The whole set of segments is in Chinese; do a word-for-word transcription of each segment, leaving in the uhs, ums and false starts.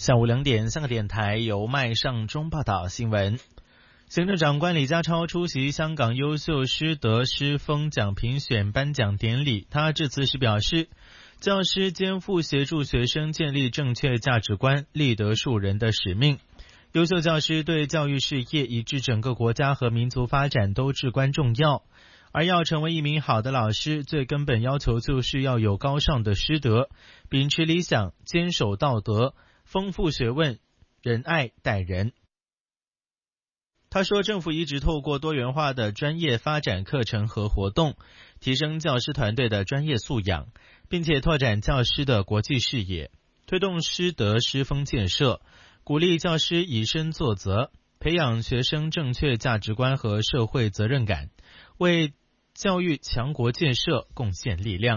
下午两点，香港电台由麦尚中报道新闻。行政长官李家超出席香港优秀师德师风奖评选颁奖典礼。他致辞时表示，教师肩负协助学生建立正确价值观、立德树人的使命。优秀教师对教育事业以至整个国家和民族发展都至关重要。而要成为一名好的老师，最根本要求就是要有高尚的师德，秉持理想，坚守道德，丰富学问，仁爱待人。他说，政府一直透过多元化的专业发展课程和活动，提升教师团队的专业素养，并且拓展教师的国际视野，推动师德师风建设，鼓励教师以身作则，培养学生正确价值观和社会责任感，为教育强国建设贡献力量。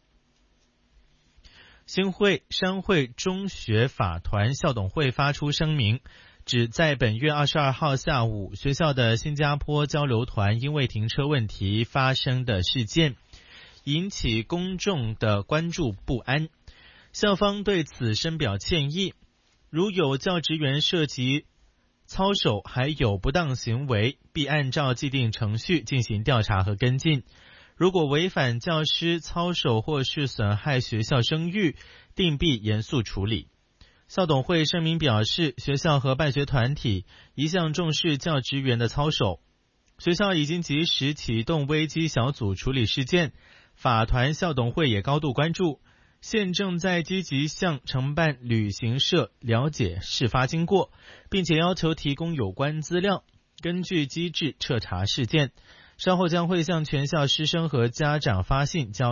新会商会中学法团校董会发出声明，指在本月二十二号下午，学校的新加坡交流团因为停车问题发生的事件，引起公众的关注不安。校方对此深表歉意，如有教职员涉及操守还有不当行为，必按照既定程序进行调查和跟进。如果违反教师操守或是损害学校声誉，定必严肃处理。校董会声明表示，学校和办学团体一向重视教职员的操守，学校已经及时启动危机小组处理事件，法团校董会也高度关注，现正在积极向承办旅行社了解事发经过，并且要求提供有关资料，根据机制彻查事件。稍后将会向全校师生和家长发信交